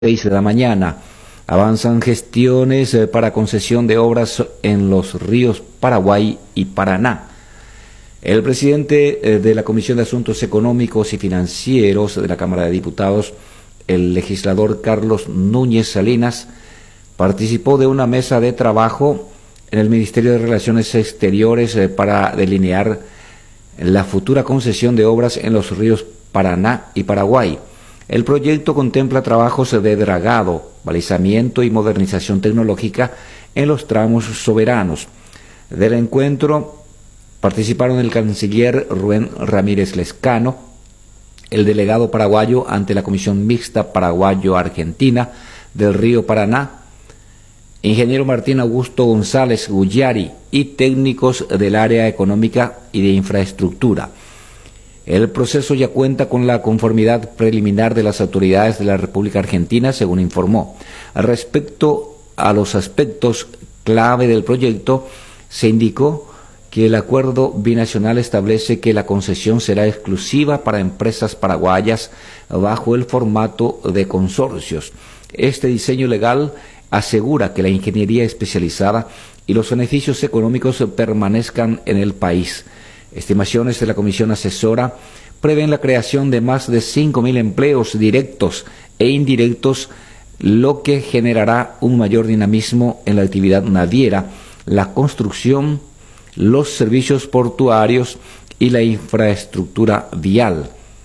6 de la mañana. Avanzan gestiones para concesión de obras en los ríos Paraguay y Paraná. El presidente de la Comisión de Asuntos Económicos y Financieros de la Cámara de Diputados, el legislador Carlos Núñez Salinas, participó de una mesa de trabajo en el Ministerio de Relaciones Exteriores para delinear la futura concesión de obras en los ríos Paraná y Paraguay. El proyecto contempla trabajos de dragado, balizamiento y modernización tecnológica en los tramos soberanos. Del encuentro participaron el canciller Rubén Ramírez Lescano, el delegado paraguayo ante la Comisión Mixta Paraguayo-Argentina del Río Paraná, ingeniero Martín Augusto González Gullari y técnicos del área económica y de infraestructura. El proceso ya cuenta con la conformidad preliminar de las autoridades de la República Argentina, según informó. Respecto a los aspectos clave del proyecto, se indicó que el acuerdo binacional establece que la concesión será exclusiva para empresas paraguayas bajo el formato de consorcios. Este diseño legal asegura que la ingeniería especializada y los beneficios económicos permanezcan en el país. Estimaciones de la Comisión Asesora prevén la creación de más de 5.000 empleos directos e indirectos, lo que generará un mayor dinamismo en la actividad naviera, la construcción, los servicios portuarios y la infraestructura vial.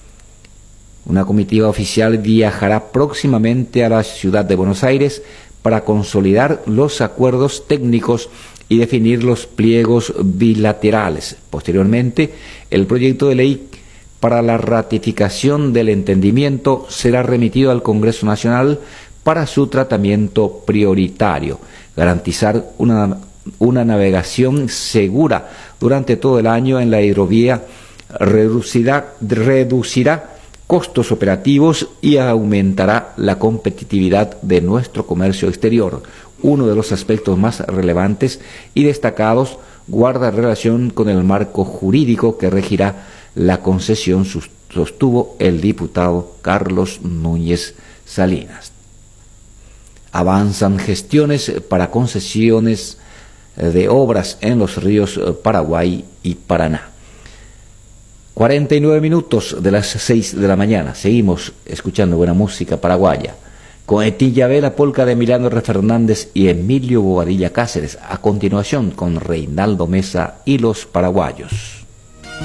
Una comitiva oficial viajará próximamente a la ciudad de Buenos Aires para consolidar los acuerdos técnicos y definir los pliegos bilaterales. Posteriormente, el proyecto de ley para la ratificación del entendimiento será remitido al Congreso Nacional para su tratamiento prioritario. Garantizar una navegación segura durante todo el año en la hidrovía reducirá costos operativos y aumentará la competitividad de nuestro comercio exterior. Uno de los aspectos más relevantes y destacados guarda relación con el marco jurídico que regirá la concesión, sostuvo el diputado Carlos Núñez Salinas. Avanzan gestiones para concesiones de obras en los ríos Paraguay y Paraná. 49 minutos de las 6 de la mañana. Seguimos escuchando buena música paraguaya. Con Etilla B, la polca de Emiliano R. Fernández y Emilio Bobadilla Cáceres. A continuación, con Reinaldo Mesa y los Paraguayos.